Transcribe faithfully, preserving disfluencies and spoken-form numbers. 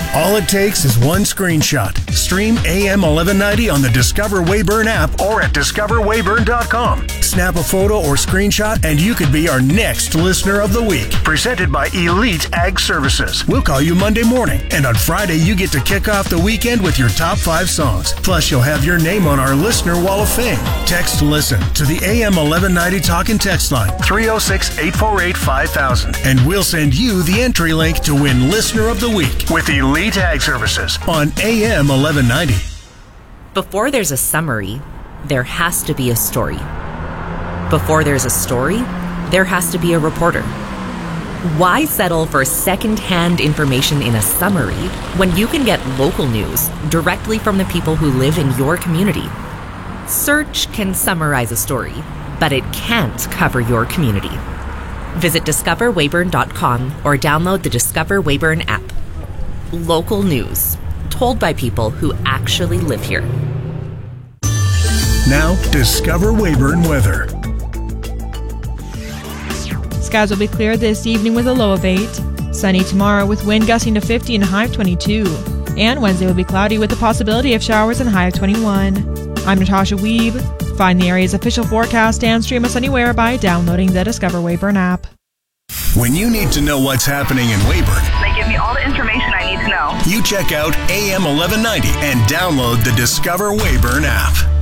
All it takes is one screenshot. Stream A M eleven ninety on the Discover Weyburn app or at discover weyburn dot com. Snap a photo or screenshot and you could be our next Listener of the Week. Presented by Elite Ag Services. We'll call you Monday morning, and on Friday you get to kick off the weekend with your top five songs. Plus you'll have your name on our Listener Wall of Fame. Text LISTEN to the A M eleven ninety Talk and Text line three oh six, eight four eight, five thousand, and we'll send you the entry link to win Listener of the Week with Elite Ag Services on A M eleven ninety. Before there's a summary, there has to be a story. Before there's a story, there has to be a reporter. Why settle for second-hand information in a summary when you can get local news directly from the people who live in your community? Search can summarize a story, but it can't cover your community. Visit discover weyburn dot com or download the Discover Weyburn app. Local news, told by people who actually live here. Now, Discover Weyburn weather. Skies will be clear this evening with a low of eight. Sunny tomorrow with wind gusting to fifty and a high of twenty-two. And Wednesday will be cloudy with the possibility of showers and a high of twenty-one. I'm Natasha Weeb. Find the area's official forecast and stream us anywhere by downloading the Discover Weyburn app. When you need to know what's happening in Weyburn, they give me all the information I need to know. You check out A M eleven ninety and download the Discover Weyburn app.